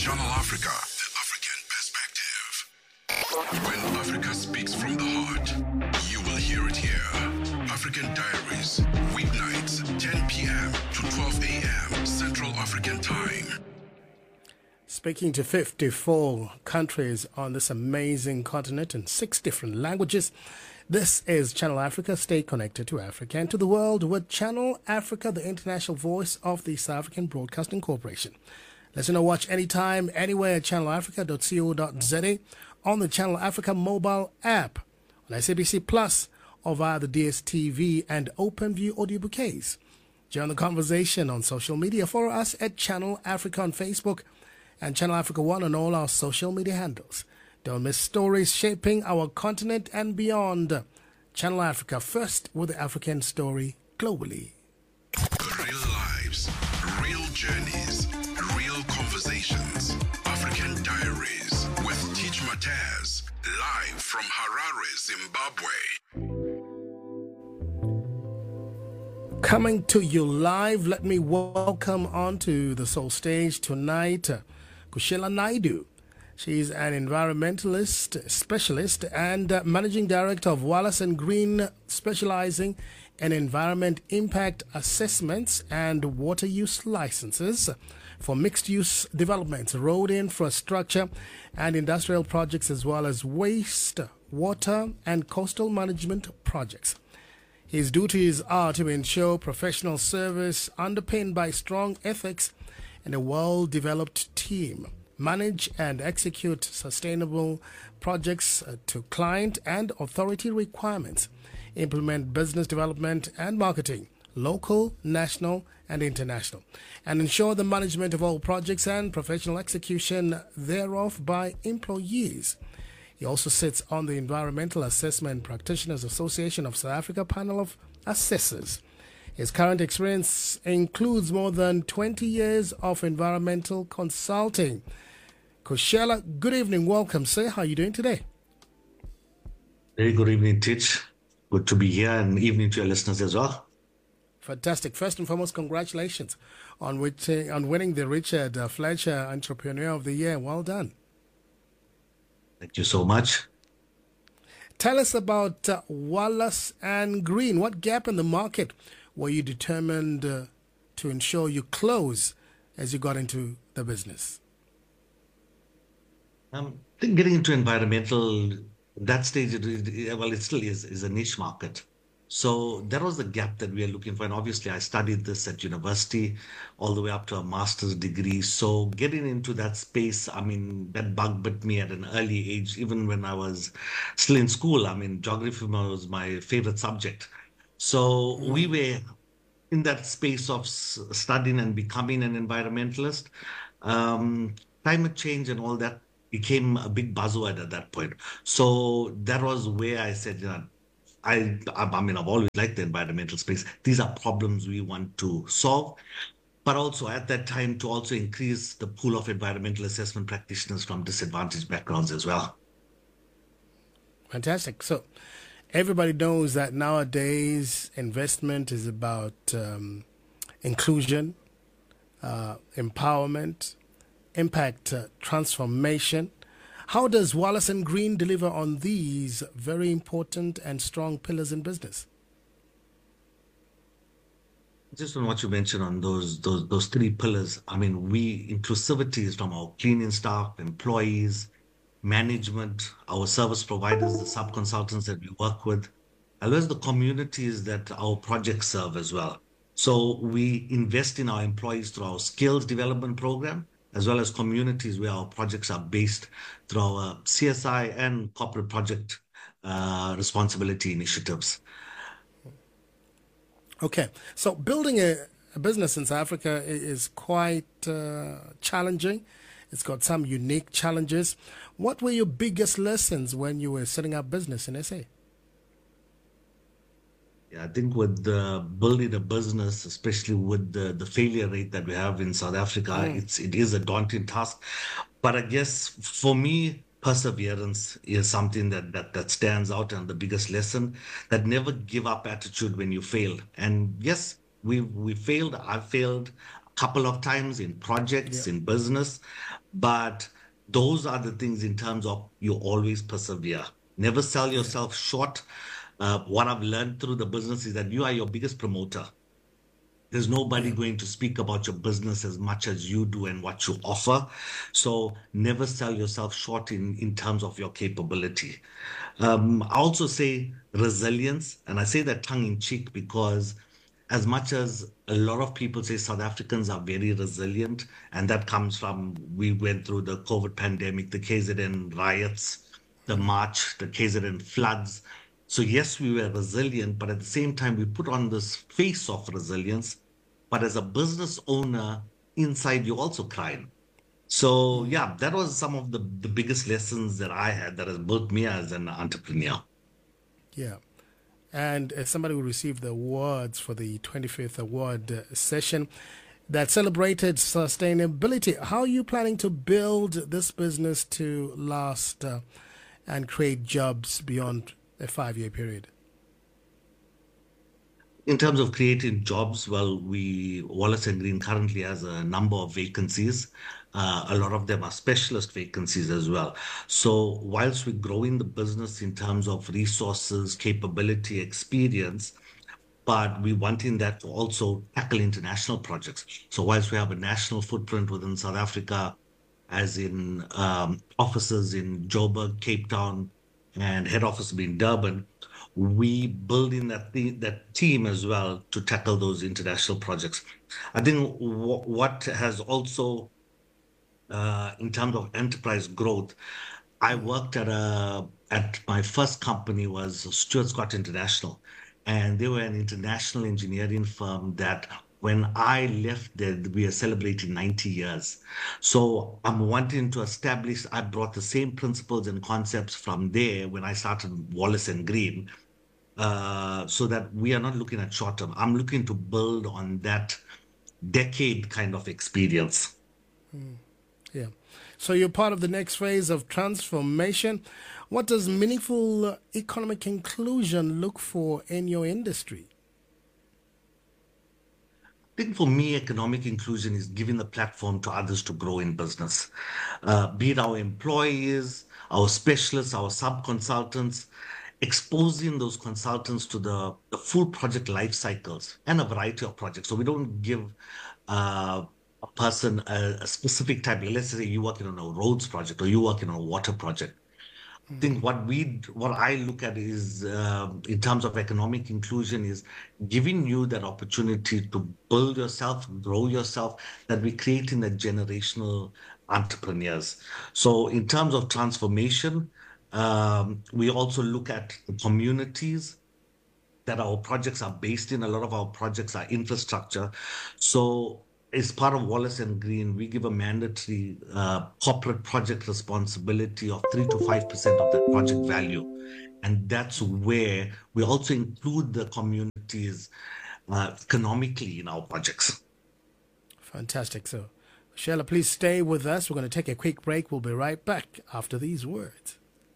Channel Africa, the African perspective. When Africa speaks from the heart, you will hear it here. African Diaries, weeknights, 10 p.m. to 12 a.m. Central African Time. Speaking to 54 countries on this amazing continent in 6 different languages, this is Channel Africa. Stay connected to Africa and to the world with Channel Africa, the international voice of the South African Broadcasting Corporation. Listen or watch anytime, anywhere at channelafrica.co.za, on the Channel Africa mobile app, on SABC Plus, or via the DSTV and OpenView audio bouquets. Join the conversation on social media. Follow us at Channel Africa on Facebook and Channel Africa One on all our social media handles. Don't miss stories shaping our continent and beyond. Channel Africa, first with the African story globally. Real lives, real journeys, real conversations. African Diaries with Teach Mataz, live from Harare, Zimbabwe. Coming to you live, let me welcome onto the Soul Stage tonight Kushela Naidu. She's an environmentalist specialist and managing director of Wallace and Green, specializing in environment impact assessments and water use licenses for mixed-use developments, road infrastructure and industrial projects, as well as waste, water and coastal management projects. His duties are to ensure professional service underpinned by strong ethics and a well-developed team, manage and execute sustainable projects to client and authority requirements, implement business development and marketing, local, national, and international, and ensure the management of all projects and professional execution thereof by employees. He also sits on the Environmental Assessment Practitioners Association of South Africa panel of assessors. His current experience includes more than 20 years of environmental consulting. Kushela, good evening. Welcome, sir. How are you doing today? Very good evening, Titch. Good to be here, and evening to your listeners as well. Fantastic. First and foremost, congratulations on winning the Richard Fletcher Entrepreneur of the Year. Well done. Thank you so much. Tell us about Wallace and Green. What gap in the market were you determined to ensure you close as you got into the business? I think getting into environmental, that stage, it still is a niche market. So that was the gap that we are looking for. And obviously, I studied this at university all the way up to a master's degree. So getting into that space, that bug bit me at an early age, even when I was still in school. Geography was my favorite subject. So we were in that space of studying and becoming an environmentalist. Climate change and all that became a big buzzword at that point. So that was where I said, I've always liked the environmental space. These are problems we want to solve, but also at that time to also increase the pool of environmental assessment practitioners from disadvantaged backgrounds as well. Fantastic. So everybody knows that nowadays investment is about inclusion, empowerment, impact transformation. How does Wallace and Green deliver on these very important and strong pillars in business? Just on what you mentioned on those 3 pillars, inclusivity is from our cleaning staff, employees, management, our service providers, the sub-consultants that we work with, as well as the communities that our projects serve as well. So we invest in our employees through our skills development program, as well as communities where our projects are based through our CSI and corporate project responsibility initiatives. Okay, so building a business in South Africa is quite challenging. It's got some unique challenges. What were your biggest lessons when you were setting up business in SA? Yeah, I think with building a business, especially with the failure rate that we have in South Africa, it is a daunting task. But I guess for me, perseverance is something that stands out, and the biggest lesson, that never give up attitude when you fail. And yes, we failed. I failed. couple of times in projects, in business, but those are the things in terms of you always persevere. Never sell yourself short. What I've learned through the business is that you are your biggest promoter. There's nobody going to speak about your business as much as you do and what you offer. So never sell yourself short in terms of your capability. I also say resilience, and I say that tongue in cheek because as much as a lot of people say South Africans are very resilient, and that comes from we went through the COVID pandemic, the KZN riots, the March, the KZN floods. So yes, we were resilient, but at the same time, we put on this face of resilience. But as a business owner, inside you also cried. So yeah, that was some of the biggest lessons that I had that has built me as an entrepreneur. Yeah. And as somebody who received the awards for the 25th award session that celebrated sustainability, how are you planning to build this business to last and create jobs beyond a 5-year period? In terms of creating jobs, well, Wallace and Green currently has a number of vacancies. A lot of them are specialist vacancies as well. So whilst we're growing the business in terms of resources, capability, experience, but we wanting that to also tackle international projects. So whilst we have a national footprint within South Africa, as in offices in Joburg, Cape Town, and head office being Durban, we building that team as well to tackle those international projects. I think what has also, in terms of enterprise growth, I worked at my first company was Stuart Scott International, and they were an international engineering firm that when I left there, we are celebrating 90 years. So I'm wanting to establish, I brought the same principles and concepts from there when I started Wallace and Green, so that we are not looking at short term. I'm looking to build on that decade kind of experience. Yeah. So you're part of the next phase of transformation. What does meaningful economic inclusion look for in your industry? I think for me, economic inclusion is giving the platform to others to grow in business, be it our employees, our specialists, our sub-consultants, exposing those consultants to the full project life cycles and a variety of projects. So we don't give a person a specific type. Let's say you're working on a roads project or you're working on a water project. I think what I look at is in terms of economic inclusion is giving you that opportunity to build yourself, grow yourself, that we're creating that generational entrepreneurs. So in terms of transformation, we also look at the communities that our projects are based in. A lot of our projects are infrastructure. So as part of Wallace and Green, we give a mandatory corporate project responsibility of 3 to 5% of that project value. And that's where we also include the communities economically in our projects. Fantastic. So, Sheila, please stay with us. We're going to take a quick break. We'll be right back after these words.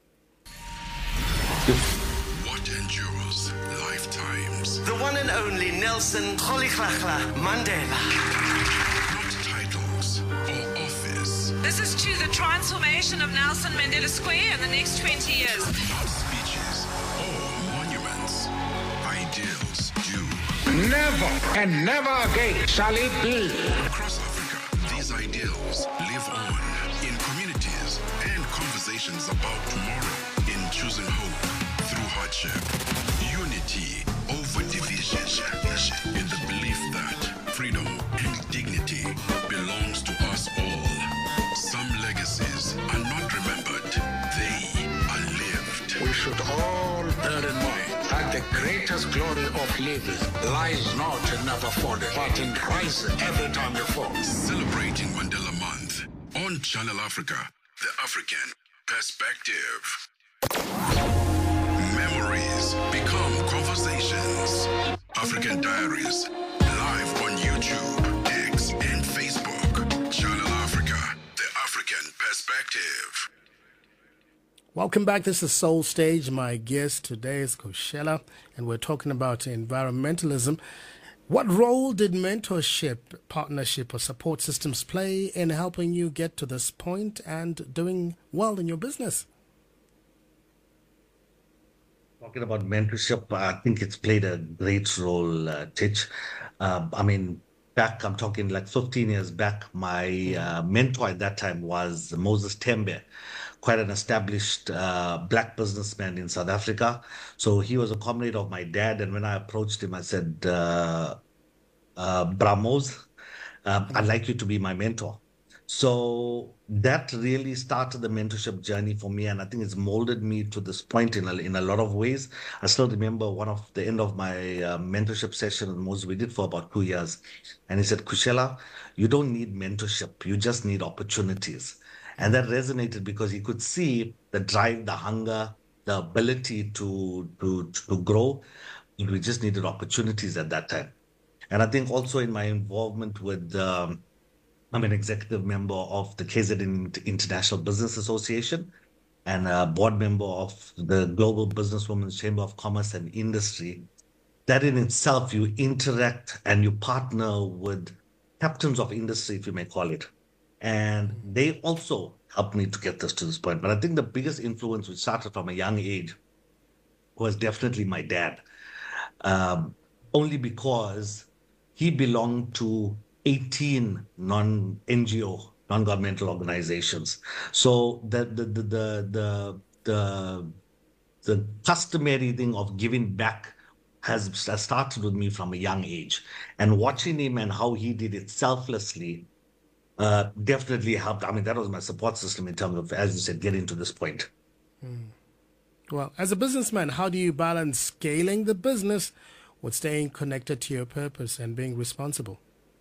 What endures lifetimes? The one and only Nelson Rolihlahla Mandela. Not titles or office. This is to the transformation of Nelson Mandela Square in the next 20 years. Not speeches or monuments. Ideals do. Never and never again shall it be. Across Africa, these ideals live on in communities and conversations about tomorrow, in choosing hope through hardship, unity over division, in the belief that freedom and dignity belongs to us all. Some legacies are not remembered, they are lived. We should all bear in mind that the greatest glory of living lies not in never falling, but in rising every time you fall. Celebrating Mandela Month on Channel Africa, the African perspective. Memories become conversations. African Diaries, live on YouTube, X, and Facebook. Channel Africa, the African perspective. Welcome back. This is Soul Stage. My guest today is Kushela, and we're talking about environmentalism. What role did mentorship, partnership, or support systems play in helping you get to this point and doing well in your business? Talking about mentorship, I think it's played a great role, Titch. I mean, I'm talking like 15 years back, my mentor at that time was Moses Tembe, quite an established black businessman in South Africa. So he was a comrade of my dad. And when I approached him, I said, Bramos, I'd like you to be my mentor. So that really started the mentorship journey for me, and I think it's molded me to this point in a lot of ways. I still remember one of the end of my mentorship session with Moses we did for about 2 years, and he said, Kushela, you don't need mentorship, you just need opportunities. And that resonated because he could see the drive, the hunger, the ability to grow. We just needed opportunities at that time. And I think also in my involvement with I'm an executive member of the KZN International Business Association and a board member of the Global Businesswomen's Chamber of Commerce and Industry. That in itself, you interact and you partner with captains of industry, if you may call it. And they also helped me to get this to this point. But I think the biggest influence, which started from a young age, was definitely my dad. Only because he belonged to 18 non-NGO, non-governmental organizations. So the customary thing of giving back has started with me from a young age. And watching him and how he did it selflessly definitely helped. I mean, that was my support system in terms of, as you said, getting to this point. Well, as a businessman, how do you balance scaling the business with staying connected to your purpose and being responsible?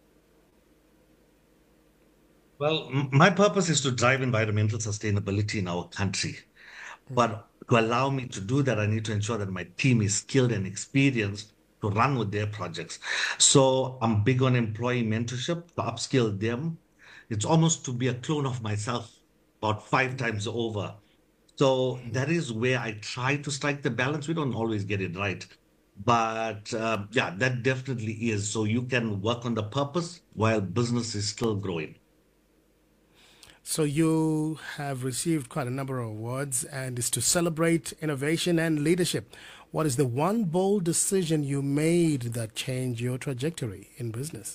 Well, my purpose is to drive environmental sustainability in our country. But to allow me to do that, I need to ensure that my team is skilled and experienced to run with their projects. So I'm big on employee mentorship to upskill them. It's almost to be a clone of myself about 5 times over. So that is where I try to strike the balance. We don't always get it right. But yeah, that definitely is. So you can work on the purpose while business is still growing. So you have received quite a number of awards, and it's to celebrate innovation and leadership. What is the one bold decision you made that changed your trajectory in business?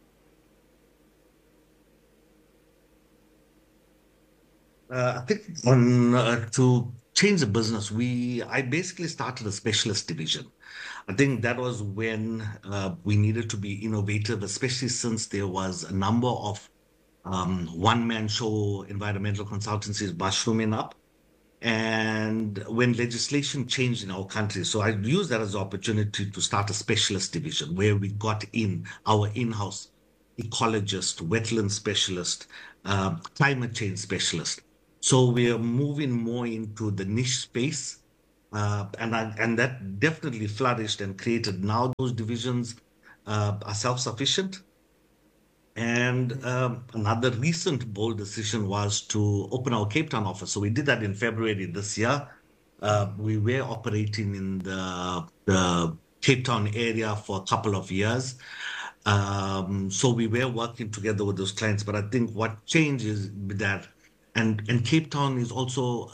I think to change the business, I basically started a specialist division. I think that was when we needed to be innovative, especially since there was a number of one-man show environmental consultancies mushrooming up. And when legislation changed in our country, so I used that as an opportunity to start a specialist division where we got in our in-house ecologist, wetland specialist, climate change specialist. So we are moving more into the niche space, and that definitely flourished and created. Now those divisions are self-sufficient. And another recent bold decision was to open our Cape Town office. So we did that in February this year. We were operating in the Cape Town area for a couple of years. So we were working together with those clients. But I think what changes with that, and Cape Town is also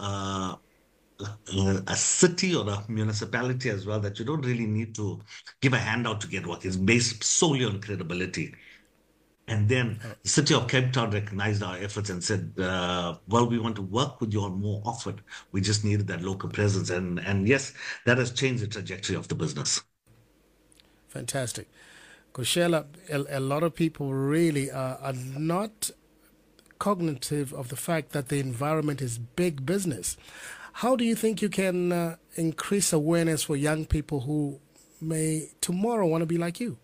a city or a municipality as well, that you don't really need to give a handout to get work. It's based solely on credibility. And then the city of Cape Town recognized our efforts and said, well, we want to work with you all more often. We just needed that local presence. And yes, that has changed the trajectory of the business. Fantastic. Kushela, a lot of people really are not cognitive of the fact that the environment is big business. How do you think you can increase awareness for young people who may tomorrow want to be like you?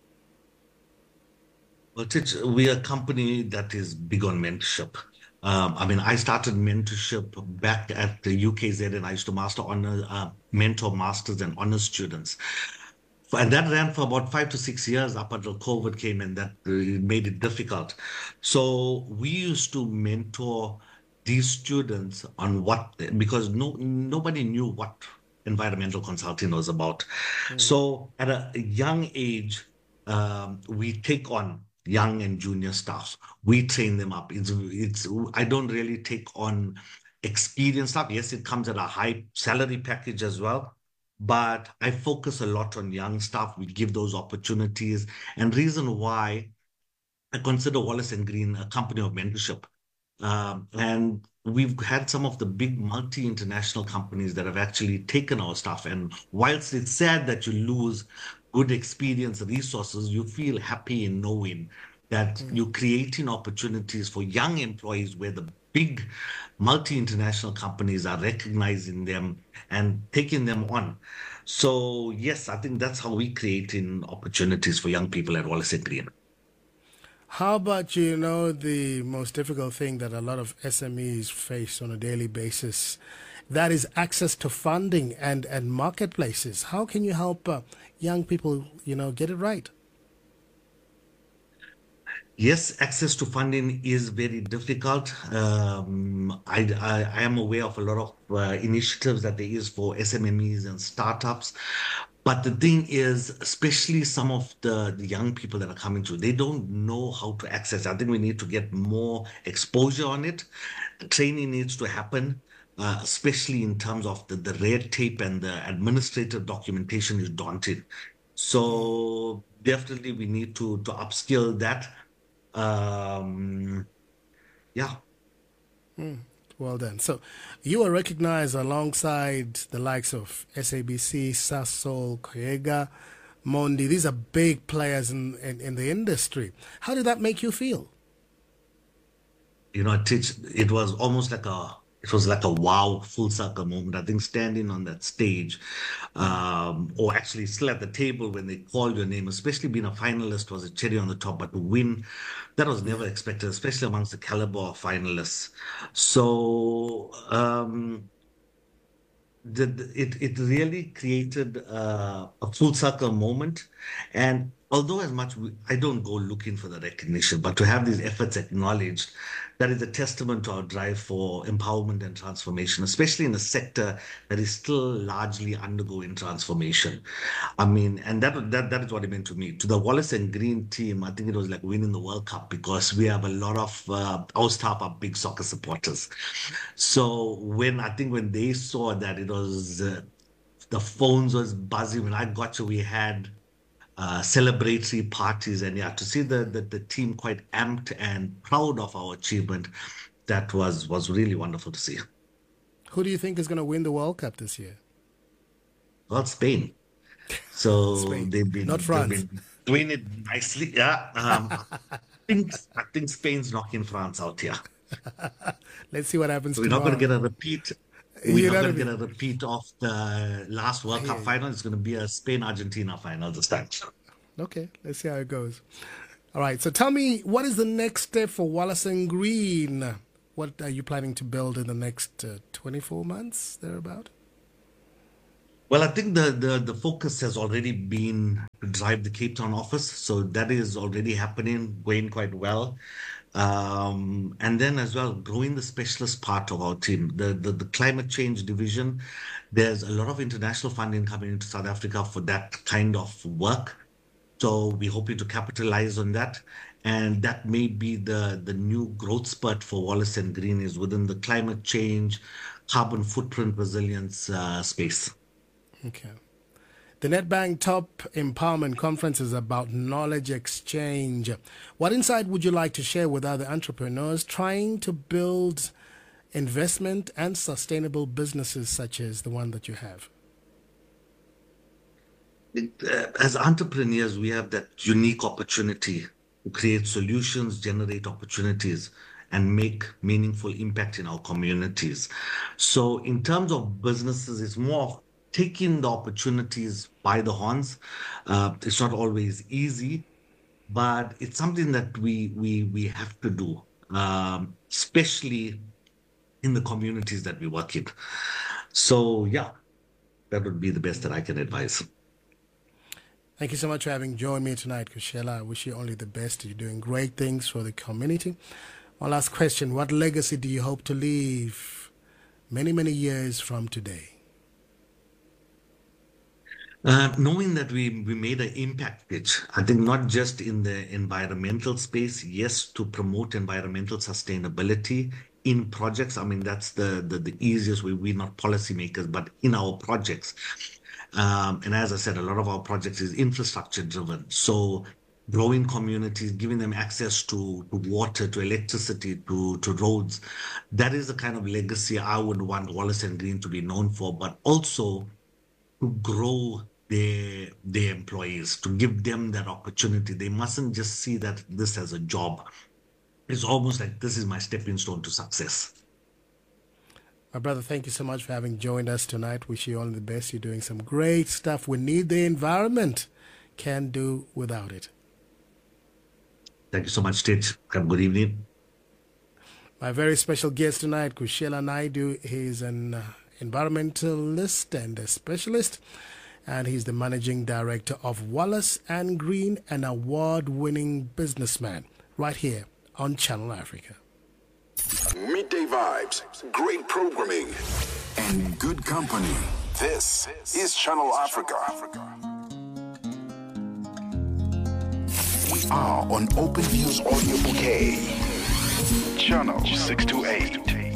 Well, we are a company that is big on mentorship. I mean, I started mentorship back at the UKZ, and I used to mentor masters and honors students. And that ran for about 5 to 6 years up until COVID came, and that made it difficult. So we used to mentor these students on because nobody knew what environmental consulting was about. So at a young age, we take on young and junior staff. We train them up. I don't really take on experienced staff. Yes, it comes at a high salary package as well, but I focus a lot on young staff. We give those opportunities. And reason why I consider Wallace and Green a company of mentorship. And we've had some of the big multi-international companies that have actually taken our stuff. And whilst it's sad that you lose good experience, resources, you feel happy in knowing that you're creating opportunities for young employees where the big multi-international companies are recognizing them and taking them on. So yes, I think that's how we creating opportunities for young people at Wallace and Green. How about, the most difficult thing that a lot of SMEs face on a daily basis? That is access to funding and marketplaces. How can you help young people, get it right? Yes, access to funding is very difficult. I am aware of a lot of initiatives that there is for SMMEs and startups. But the thing is, especially some of the young people that are coming through, they don't know how to access. I think we need to get more exposure on it. The training needs to happen, especially in terms of the red tape and the administrative documentation is daunting. So definitely we need to upskill that. Yeah. Well done. So you are recognized alongside the likes of SABC, Sasol, Koyega, Mondi. These are big players in the industry. How did that make you feel? It was almost like a wow full circle moment. I think standing on that stage, or actually still at the table when they called your name, especially being a finalist was a cherry on the top, but to win, that was never expected, especially amongst the caliber of finalists. So it really created a full circle moment. And although I don't go looking for the recognition, but to have these efforts acknowledged, that is a testament to our drive for empowerment and transformation, especially in a sector that is still largely undergoing transformation. I mean, and that is what it meant to me. To the Wallace and Green team, I think it was like winning the World Cup because we have a lot of our staff are big soccer supporters. So when they saw that, it was the phones was buzzing. When I got to, we had celebratory parties, and to see the team quite amped and proud of our achievement, that was really wonderful to see. Who do you think is going to win the World Cup this year? Well, Spain. So Spain. They've been Not France. They've been doing it nicely. Yeah. I think Spain's knocking France out here. Let's see what happens. So we're not going to get a repeat. We're not going to get a repeat of the last World Cup final. It's going to be a Spain-Argentina final this time. Okay, let's see how it goes. All right, so tell me, what is the next step for Wallace and Green? What are you planning to build in the next 24 months, thereabout? Well, I think the focus has already been to drive the Cape Town office. So that is already happening, going quite well. And then as well, growing the specialist part of our team, the climate change division. There's a lot of international funding coming into South Africa for that kind of work. So we're hoping to capitalize on that. And that may be the new growth spurt for Wallace and Green is within the climate change, carbon footprint resilience space. Okay. The Nedbank Top Empowerment Conference is about knowledge exchange. What insight would you like to share with other entrepreneurs trying to build investment and sustainable businesses such as the one that you have? As entrepreneurs, we have that unique opportunity to create solutions, generate opportunities, and make meaningful impact in our communities. So in terms of businesses, it's more of taking the opportunities by the horns. It's not always easy, but it's something that we have to do, especially in the communities that we work in. So yeah, that would be the best that I can advise. Thank you so much for having joined me tonight, Kushela. I wish you only the best. You're doing great things for the community. One last question. What legacy do you hope to leave many, many years from today? Knowing that we made an impact pitch, I think not just in the environmental space, yes, to promote environmental sustainability in projects. I mean, that's the easiest way. We're not policymakers, but in our projects. And as I said, a lot of our projects is infrastructure driven. So growing communities, giving them access to water, to electricity, to roads. That is the kind of legacy I would want Wallace and Green to be known for, but also to grow their employees, to give them that opportunity. They mustn't just see that this as a job. It's almost like this is my stepping stone to success. My brother, thank you so much for having joined us tonight. Wish you all the best. You're doing some great stuff. We need the environment. Can't do without it. Thank you so much, Stitch. Have a good evening. My very special guest tonight, Kushela Naidoo. He's an environmentalist and a specialist, and he's the managing director of Wallace and Green, an award-winning businessman, right here on Channel Africa. Midday vibes, great programming, and good company. This is Channel Africa. We are on Open Views Audio Bouquet, Channel 628.